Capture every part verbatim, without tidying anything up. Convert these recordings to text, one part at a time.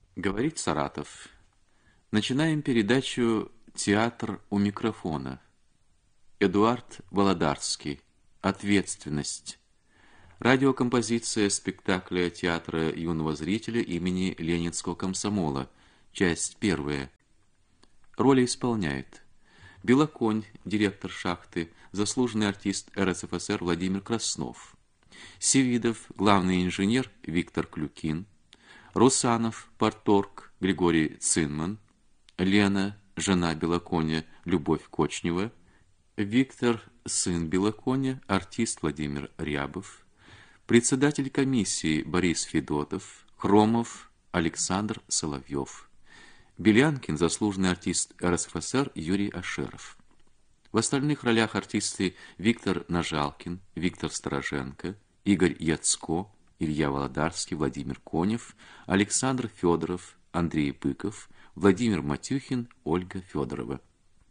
Говорит Саратов. Начинаем передачу «Театр у микрофона». Эдуард Володарский. Ответственность. Радиокомпозиция спектакля театра юного зрителя имени Ленинского комсомола. Часть первая. Роли исполняют: Белоконь, директор шахты, заслуженный артист эр эс эф эс эр Владимир Краснов; Севидов, главный инженер Виктор Клюкин; Русанов, парторг Григорий Цинман; Лена, жена Белоконя, Любовь Кочнева; Виктор, сын Белоконя, артист Владимир Рябов; председатель комиссии Борис Федотов; Хромов Александр Соловьев; Белянкин, заслуженный артист эр эс эф эс эр Юрий Ашеров. В остальных ролях артисты Виктор Нажалкин, Виктор Стороженко, Игорь Яцко, Илья Володарский, Владимир Конев, Александр Федоров, Андрей Быков, Владимир Матюхин, Ольга Федорова.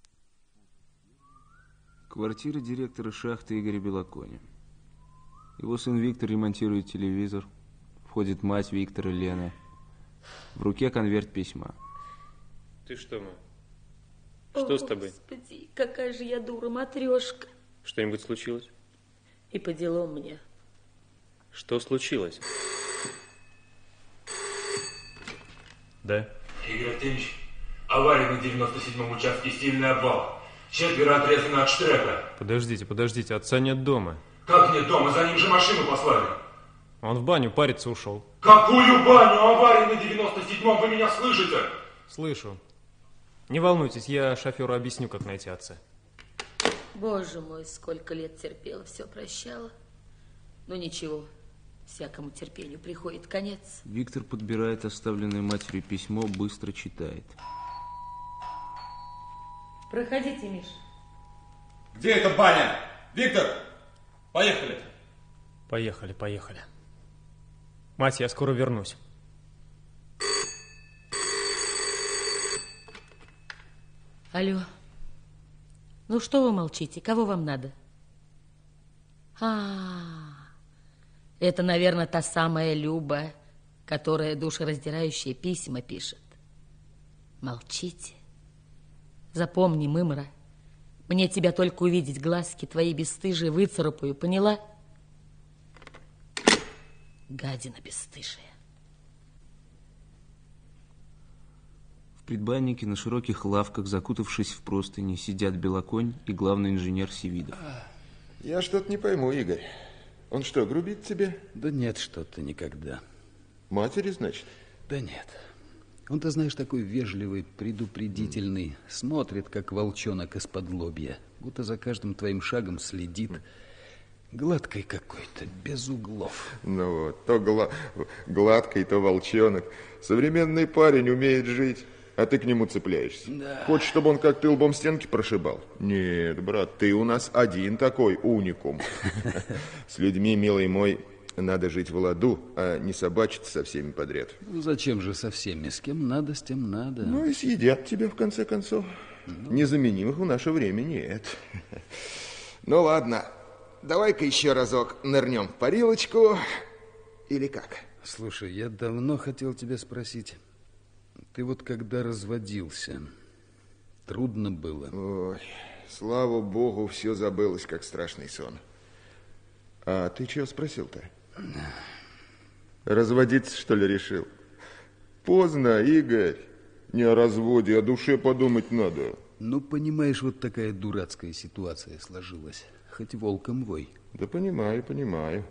Квартира директора шахты Игоря Белоконя. Его сын Виктор ремонтирует телевизор. Входит мать Виктора, Лена. В руке конверт письма. Ты что, ма? Что О, с тобой? Господи, какая же я дура, матрешка. Что-нибудь случилось? И по делам мне. Что случилось? Да? Игорь Артемьевич, авария на девяносто седьмом участке, стильный обвал. Четверо отрезаны от штрека. Подождите, подождите, отца нет дома. Как нет дома? За ним же машину послали. Он в баню париться ушел. Какую баню? Авария на девяносто седьмом, вы меня слышите? Слышу. Не волнуйтесь, я шоферу объясню, как найти отца. Боже мой, сколько лет терпела, все прощала. Ну ничего, всякому терпению приходит конец. Виктор подбирает оставленное матерью письмо, быстро читает. Проходите, Миша. Где эта баня? Виктор, поехали. Поехали, поехали. Мать, я скоро вернусь. Алло. Ну что вы молчите? Кого вам надо? А, это, наверное, та самая Люба, которая душераздирающие письма пишет. Молчите. Запомни, мымра, мне тебя только увидеть, глазки твои бесстыжие выцарапаю, поняла? Гадина бесстыжая. В предбаннике на широких лавках, закутавшись в простыни, сидят Белоконь и главный инженер Севидов. Я что-то не пойму, Игорь. Он что, грубит тебе? Да нет, что-то никогда. Матери, значит? Да нет. Он-то, знаешь, такой вежливый, предупредительный. Mm. Смотрит, как волчонок из-под лобья. Будто за каждым твоим шагом следит. Mm. Гладкой какой-то, без углов. Ну вот, то гла... гладкий, то волчонок. Современный парень умеет жить, а ты к нему цепляешься. Да. Хочешь, чтобы он как ты лбом стенки прошибал? Нет, брат, ты у нас один такой уникум. С людьми, милый мой, надо жить в ладу, а не собачиться со всеми подряд. Ну, зачем же со всеми? С кем надо, с тем надо. Ну и съедят тебя, в конце концов. Ну... Незаменимых в наше время нет. Ну ладно, давай-ка еще разок нырнем в парилочку. Или как? Слушай, я давно хотел тебя спросить. Ты вот когда разводился, трудно было? Ой, слава богу, все забылось, как страшный сон. А ты чего спросил-то? Разводиться, что ли, решил? Поздно, Игорь. Не о разводе, о душе подумать надо. Ну, понимаешь, вот такая дурацкая ситуация сложилась. Хоть волком вой. Да понимаю, понимаю.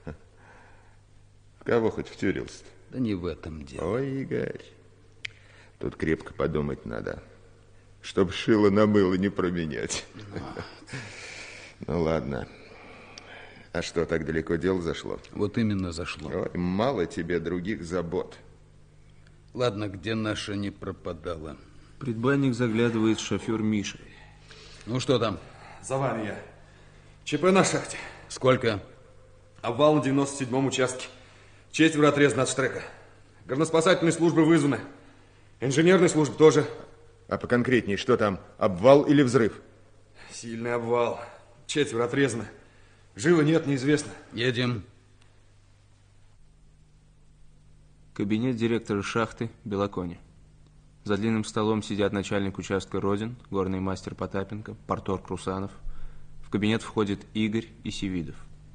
Кого хоть втюрился-то? Да не в этом дело. Ой, Игорь, тут крепко подумать надо, чтоб шило на мыло не променять. Ну, ладно. А что, так далеко дело зашло? Вот именно зашло. Ой, мало тебе других забот. Ладно, где наша не пропадала? В предбанник заглядывает шофер Миша. Ну, что там? За вами я. ЧП на шахте. Сколько? Обвал на девяносто седьмом участке. Четверо отрезано от штрека. Горноспасательные службы вызваны. Инженерной службы тоже. А поконкретнее, что там? Обвал или взрыв? Сильный обвал. Четверо отрезано. Живо нет, неизвестно. Едем. Кабинет директора шахты Белокони. За длинным столом сидят начальник участка Родин, горный мастер Потапенко, порторг Русанов. В кабинет входит Игорь и Севидов.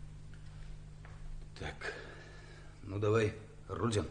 Так, ну давай, Родин.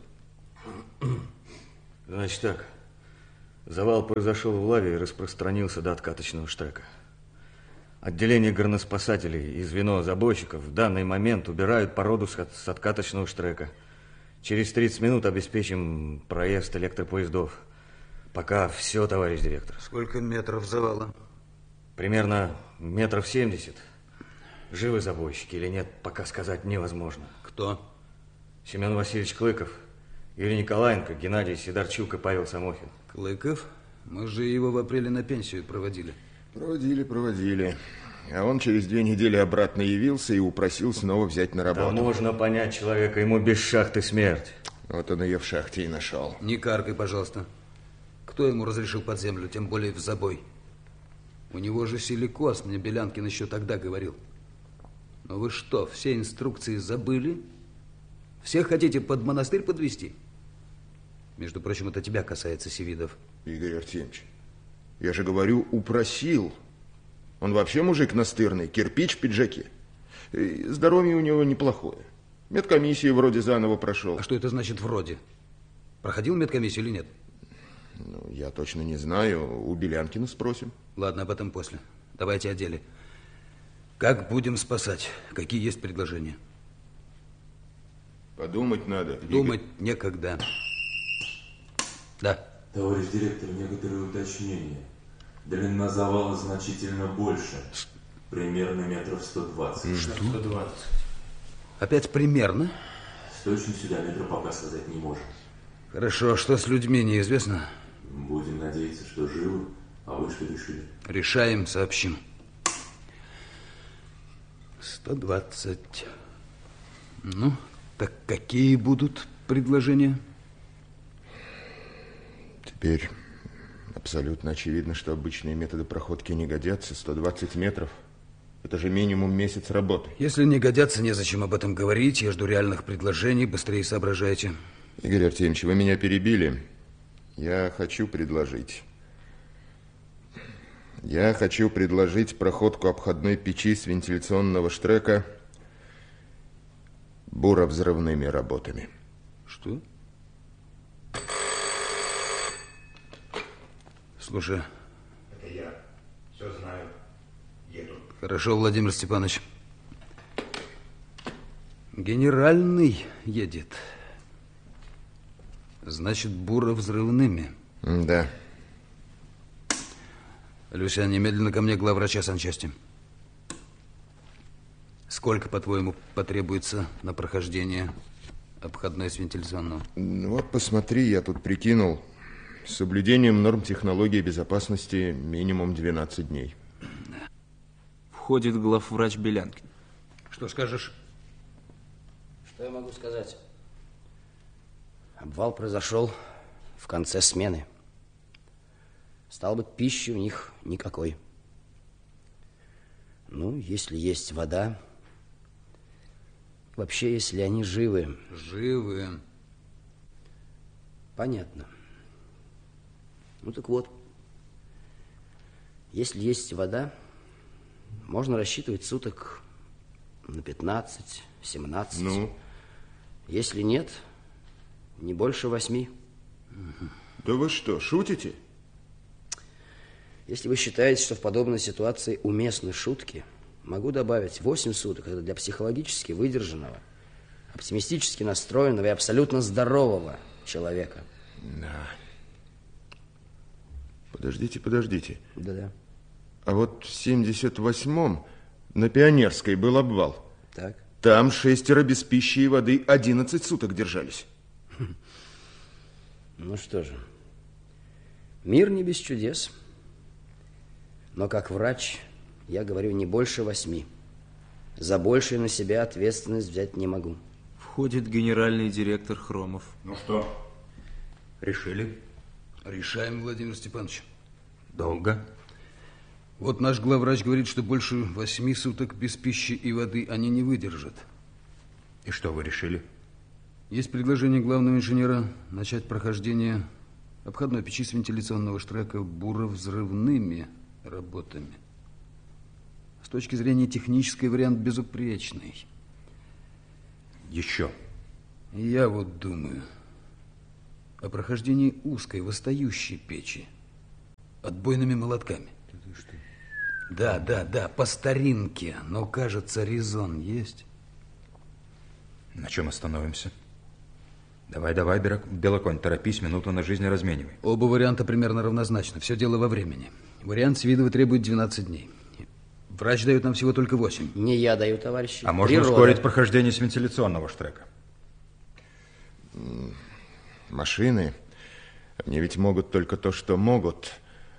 Значит так, завал произошел в лаве и распространился до откаточного штрека. Отделение горноспасателей и звено забойщиков в данный момент убирают породу с откаточного штрека. Через тридцать минут обеспечим проезд электропоездов. Пока все, товарищ директор. Сколько метров завала? Примерно метров семьдесят. Живы забойщики или нет, пока сказать невозможно. Кто? Семен Васильевич Клыков, Юрий Николаенко, Геннадий Сидорчук и Павел Самохин. Клыков? Мы же его в апреле на пенсию проводили. Проводили, проводили. А он через две недели обратно явился и упросил снова взять на работу. Да можно понять человека, ему без шахты смерть. Вот он ее в шахте и нашел. Не каркай, пожалуйста. Кто ему разрешил под землю, тем более в забой? У него же силикоз, мне Белянкин еще тогда говорил. Но вы что, все инструкции забыли? Всех хотите под монастырь подвести? Между прочим, это тебя касается, Севидов. Игорь Артемьевич, я же говорю, упросил. Он вообще мужик настырный, кирпич в пиджаке. И здоровье у него неплохое. Медкомиссию вроде заново прошел. А что это значит вроде? Проходил медкомиссию или нет? Ну, я точно не знаю. У Белянкина спросим. Ладно, об этом после. Давайте о деле. Как будем спасать? Какие есть предложения? Подумать надо. Думать Игорь. Некогда. Да. Товарищ директор, некоторые уточнения. Длина завала значительно больше. Примерно метров сто двадцать. Что? сто двадцать. Опять примерно? С точностью до метра пока сказать не можем. Хорошо, а что с людьми, неизвестно? Будем надеяться, что живы. А вы что решили? Решаем, сообщим. сто двадцать. Ну, так какие будут предложения? Теперь абсолютно очевидно, что обычные методы проходки не годятся. сто двадцать метров. Это же минимум месяц работы. Если не годятся, незачем об этом говорить. Я жду реальных предложений. Быстрее соображайте. Игорь Артемьевич, вы меня перебили. Я хочу предложить. Я хочу предложить проходку обходной печи с вентиляционного штрека буровзрывными работами. Что? Слушай. Это я. Все знаю. Еду. Хорошо, Владимир Степанович. Генеральный едет. Значит, буровзрывными. Да. Люся, немедленно ко мне главврача санчасти. Сколько, по-твоему, потребуется на прохождение обходной с вентиляционного? Ну вот посмотри, я тут прикинул. С соблюдением норм технологии безопасности минимум двенадцать дней. Входит главврач Белянкин. Что скажешь? Что я могу сказать? Обвал произошел в конце смены. Стало быть, пищи у них никакой. Ну, если есть вода, вообще, если они живы. Живы. Понятно. Ну, так вот, если есть вода, можно рассчитывать суток на пятнадцать-семнадцать. Ну? Если нет, не больше восьми. Да вы что, шутите? Если вы считаете, что в подобной ситуации уместны шутки, могу добавить восемь суток. Это для психологически выдержанного, оптимистически настроенного и абсолютно здорового человека. Да. Подождите, подождите. Да-да. А вот в семьдесят восьмом на Пионерской был обвал. Так. Там шестеро без пищи и воды одиннадцать суток держались. Ну что же, мир не без чудес. Но как врач я говорю не больше восьми. За большее на себя ответственность взять не могу. Входит генеральный директор Хромов. Ну что, решили? Решаем, Владимир Степанович. Долго? Вот наш главврач говорит, что больше восьми суток без пищи и воды они не выдержат. И что вы решили? Есть предложение главного инженера начать прохождение обходной печи с вентиляционного штрека буровзрывными работами. С точки зрения технической вариант безупречный. Еще. И я вот думаю о прохождении узкой восстающей печи отбойными молотками. Да, да, да, по старинке, но, кажется, резон есть. На чем остановимся? Давай, давай, Белоконь, торопись, минуту на жизнь разменивай. Оба варианта примерно равнозначны. Все дело во времени. Вариант Свидова требует двенадцать дней. Врач дает нам всего только восемь. Не я даю, товарищи. А можно Природа. ускорить прохождение с вентиляционного штрека? Машины, они ведь могут только то, что могут.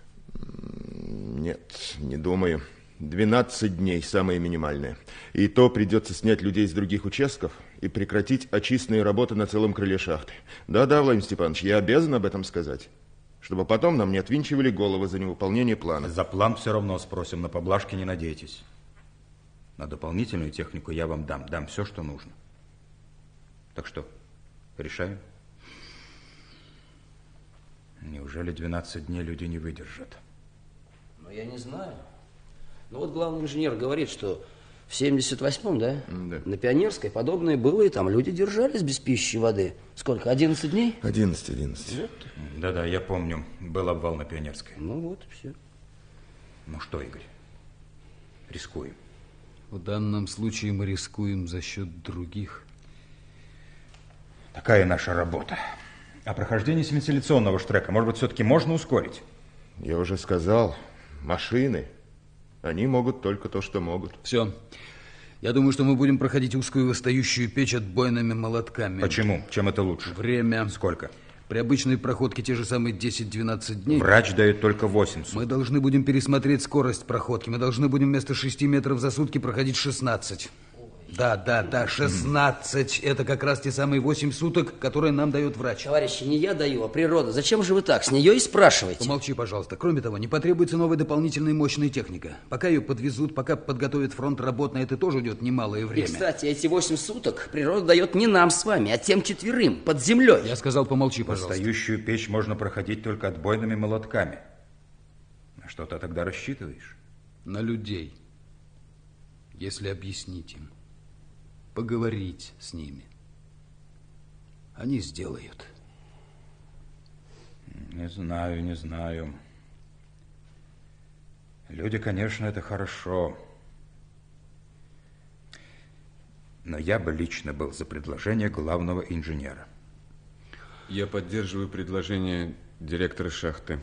Нет, не думаю. двенадцать дней самые минимальные. И то придется снять людей с других участков и прекратить очистные работы на целом крыле шахты. Да-да, Владимир Степанович, я обязан об этом сказать. Чтобы потом нам не отвинчивали головы за невыполнение плана. За план все равно спросим, на поблажки не надейтесь. На дополнительную технику я вам дам. Дам все, что нужно. Так что, решаем? Неужели двенадцать дней люди не выдержат? Ну, я не знаю. Ну, вот главный инженер говорит, что в семьдесят восьмом, да? Да. На Пионерской подобное было, и там люди держались без пищи и воды. Сколько, одиннадцать дней? Одиннадцать, одиннадцать. Вот. Да-да, я помню. Был обвал на Пионерской. Ну, вот и все. Ну что, Игорь, рискуем. В данном случае мы рискуем за счет других. Такая наша работа. А прохождение с вентиляционного штрека, может быть, все-таки можно ускорить? Я уже сказал, машины, они могут только то, что могут. Все. Я думаю, что мы будем проходить узкую восстающую печь отбойными молотками. Почему? Чем это лучше? Время. Сколько? При обычной проходке те же самые десять-двенадцать дней. Врач дает только восемь суток. Мы должны будем пересмотреть скорость проходки. Мы должны будем вместо шести метров за сутки проходить шестнадцать. Да, да, да, шестнадцать. Это как раз те самые восемь суток, которые нам дает врач. Товарищи, не я даю, а природа. Зачем же вы так? С нее и спрашиваете. Помолчи, пожалуйста. Кроме того, не потребуется новая дополнительная мощная техника. Пока ее подвезут, пока подготовят фронт работ, на это тоже идет немалое время. И, кстати, эти восемь суток природа дает не нам с вами, а тем четверым, под землей. Я сказал, помолчи, пожалуйста. Восстающую печь можно проходить только отбойными молотками. На что ты тогда рассчитываешь? На людей. Если объяснить им. Поговорить с ними. Они сделают. Не знаю, не знаю. Люди, конечно, это хорошо. Но я бы лично был за предложение главного инженера. Я поддерживаю предложение директора шахты.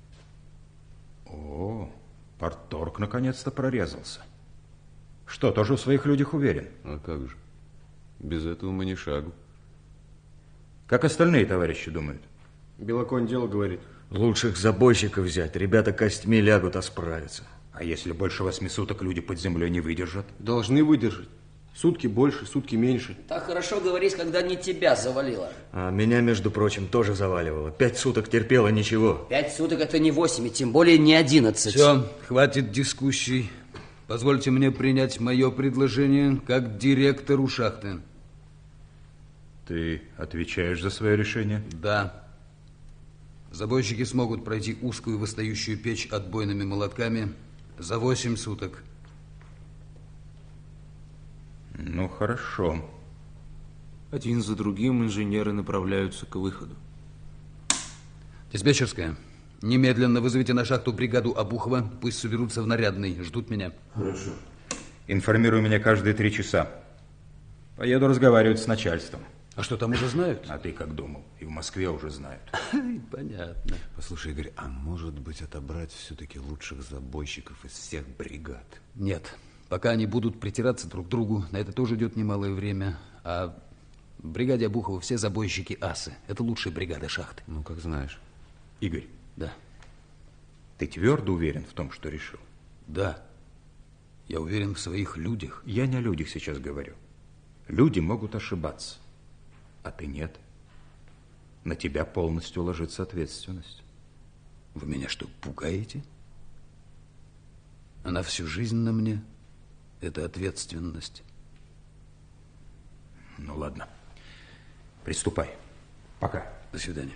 О, парторг наконец-то прорезался. Что, тоже в своих людях уверен? А как же? Без этого мы ни шагу. Как остальные товарищи думают? Белоконь дело говорит. Лучших забойщиков взять. Ребята костьми лягут, а справятся. А если больше восьми суток люди под землей не выдержат? Должны выдержать. Сутки больше, сутки меньше. Так хорошо говорить, когда не тебя завалило. А меня, между прочим, тоже заваливало. Пять суток терпела, ничего. Пять суток это не восемь, и тем более не одиннадцать. Все, хватит дискуссий. Позвольте мне принять мое предложение как директору шахты. Ты отвечаешь за свое решение? Да. Забойщики смогут пройти узкую восстающую печь отбойными молотками за восемь суток. Ну, хорошо. Один за другим инженеры направляются к выходу. Диспетчерская, немедленно вызовите на шахту бригаду Обухова. Пусть соберутся в нарядный. Ждут меня. Хорошо. Информируй меня каждые три часа. Поеду разговаривать с начальством. А что, там уже знают? А ты как думал? И в Москве уже знают. Понятно. Послушай, Игорь, а может быть отобрать все-таки лучших забойщиков из всех бригад? Нет. Пока они будут притираться друг к другу, на это тоже идет немалое время. А в бригаде Обухова все забойщики асы. Это лучшая бригада шахты. Ну, как знаешь. Игорь. Да. Ты твердо уверен в том, что решил? Да. Я уверен в своих людях. Я не о людях сейчас говорю. Люди могут ошибаться, а ты нет. На тебя полностью ложится ответственность. Вы меня что, пугаете? Она всю жизнь на мне. Это ответственность. Ну, ладно. Приступай. Пока. До свидания.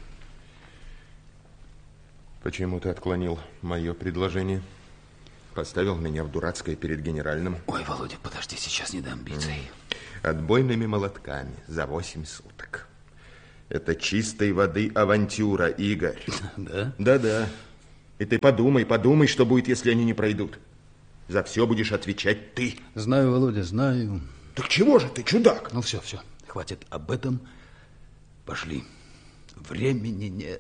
Почему ты отклонил мое предложение? Поставил меня в дурацкое перед генеральным. Ой, Володя, подожди, сейчас не до амбиций. Отбойными молотками за восемь суток. Это чистой воды авантюра, Игорь. Да? Да-да. И ты подумай, подумай, что будет, если они не пройдут. За все будешь отвечать ты. Знаю, Володя, знаю. Так чего же ты, чудак? Ну все, все, хватит об этом. Пошли. Времени нет.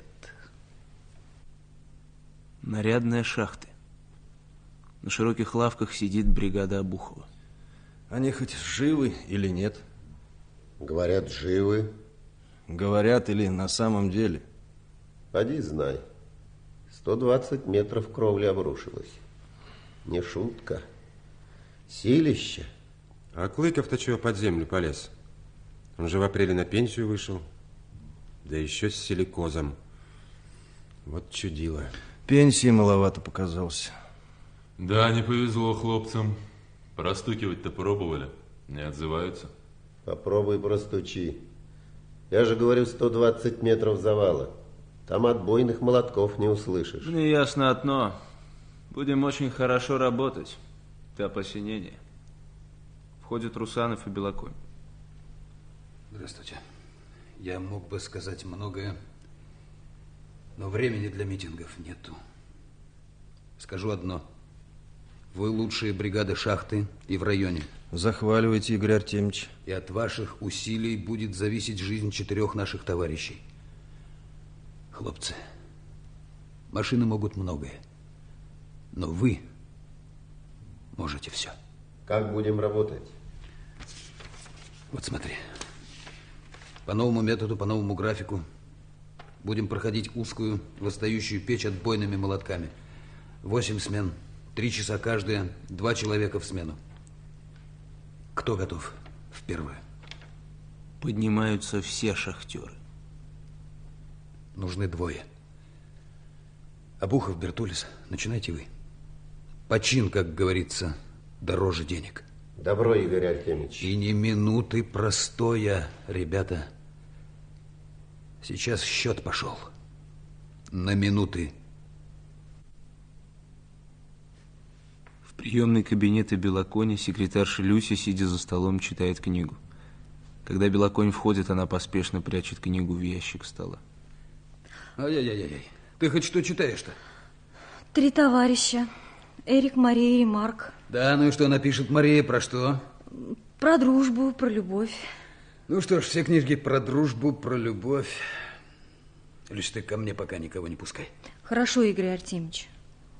Нарядная шахта. На широких лавках сидит бригада Обухова. Они хоть живы или нет? Говорят, живы. Говорят или на самом деле? Поди знай. сто двадцать метров кровли обрушилось. Не шутка. Силище. А Клыков-то чего под землю полез? Он же в апреле на пенсию вышел. Да еще с силикозом. Вот чудило. Пенсии маловато показался. Да, не повезло хлопцам. Простукивать-то пробовали. Не отзываются. Попробуй простучи. Я же говорю, сто двадцать метров завала. Там отбойных молотков не услышишь. Мне ясно одно. Будем очень хорошо работать. До посинения. Входят Русанов и Белоконь. Здравствуйте. Я мог бы сказать многое, но времени для митингов нету. Скажу одно. Вы лучшие бригады шахты и в районе. Захваливайте, Игорь Артемьевич. И от ваших усилий будет зависеть жизнь четырех наших товарищей. Хлопцы, машины могут многое, но вы можете все. Как будем работать? Вот смотри. По новому методу, по новому графику будем проходить узкую восстающую печь отбойными молотками. Восемь смен, три часа каждая, два человека в смену. Кто готов в первую? Поднимаются все шахтеры. Нужны двое. Обухов, Бертулис, начинайте вы. Почин, как говорится, дороже денег. Добро, Игорь Артемьевич. И ни минуты простоя, ребята. Сейчас счет пошел. На минуты. В приемной кабинете Белоконя секретарша Люся, сидя за столом, читает книгу. Когда Белоконь входит, она поспешно прячет книгу в ящик стола. Ай-яй-яй-яй. Ты хоть что читаешь-то? Три товарища. Эрик, Мария и Марк. Да, ну и что напишет Мария, про что? Про дружбу, про любовь. Ну что ж, все книжки про дружбу, про любовь. Люсь, ты ко мне пока никого не пускай. Хорошо, Игорь Артемьевич.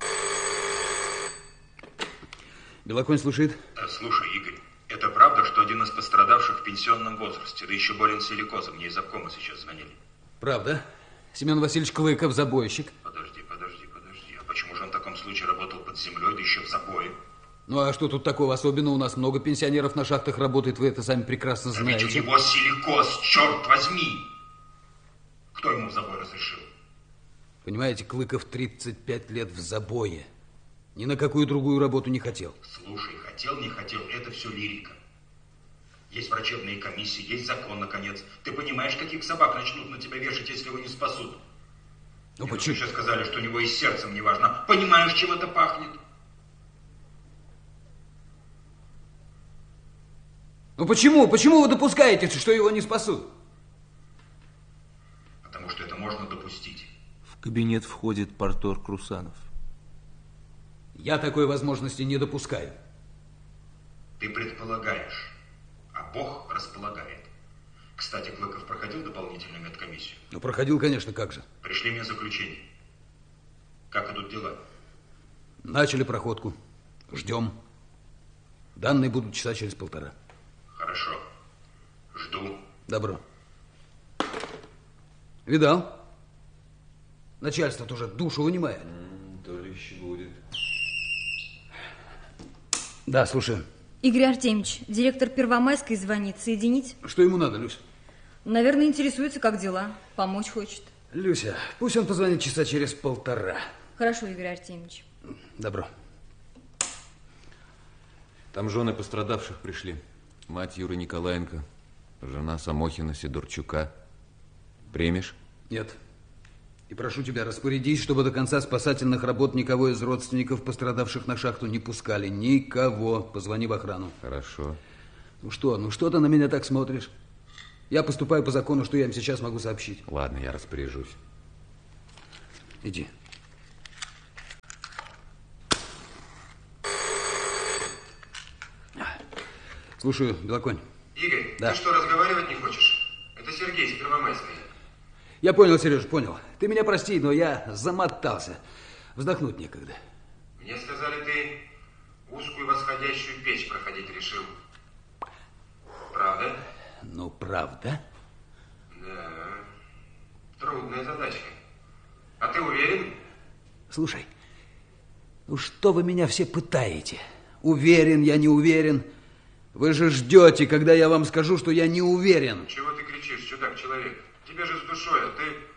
Белоконь слушает. Слушай, Игорь, это правда, что один из пострадавших в пенсионном возрасте, да еще болен силикозом, мне из обкома сейчас звонили? Правда. Семен Васильевич Клыков, забойщик. Подожди, подожди, подожди. А почему же он в таком случае работал под землей, да еще в забое? Ну а что тут такого особенного? У нас много пенсионеров на шахтах работает, вы это сами прекрасно Да знаете. ведь у него силикоз, черт возьми! Кто ему в забой разрешил? Понимаете, Клыков тридцать пять лет в забое. Ни на какую другую работу не хотел. Слушай, хотел, не хотел, это все лирика. Есть врачебные комиссии, есть закон, наконец. Ты понимаешь, каких собак начнут на тебя вешать, если его не спасут? Ну И почему? Вы еще сказали, что у него и с сердцем не важно. Понимаешь, чем это пахнет? Ну почему? Почему вы допускаете, что его не спасут? Потому что это можно допустить. В кабинет входит парторг Русанов. Я такой возможности не допускаю. Ты предполагаешь, а Бог располагает. Кстати, Клыков проходил дополнительную медкомиссию? Ну, проходил, конечно, как же. Пришли мне заключение. Как идут дела? Начали проходку. Ждем. Данные будут часа через полтора. Хорошо. Жду. Добро. Видал? Начальство тоже душу вынимает. То ли еще будет. Да, слушаю. Игорь Артемьевич, директор Первомайской звонит. Соединить? Что ему надо, Люся? Наверное, интересуется, как дела. Помочь хочет. Люся, пусть он позвонит часа через полтора. Хорошо, Игорь Артемьевич. Добро. Там жены пострадавших пришли. Мать Юры Николаенко, жена Самохина Сидорчука. Примешь? Нет. И прошу тебя, распорядись, чтобы до конца спасательных работ никого из родственников пострадавших на шахту не пускали. Никого. Позвони в охрану. Хорошо. Ну что, ну что ты на меня так смотришь? Я поступаю по закону, что я им сейчас могу сообщить. Ладно, я распоряжусь. Иди. Слушаю, Белоконь. Игорь, Да. ты что, разговаривать не хочешь? Это Сергей с Первомайской. Я понял, Сереж, понял. Ты меня прости, но я замотался. Вздохнуть некогда. Мне сказали, ты узкую восходящую печь проходить решил. Правда? Ну, правда? Да. Трудная задачка. А ты уверен? Слушай, ну что вы меня все пытаете? Уверен, я не уверен. Вы же ждете, когда я вам скажу, что я не уверен. Чего ты кричишь, чудак-человек? Тебе же с душой, а ты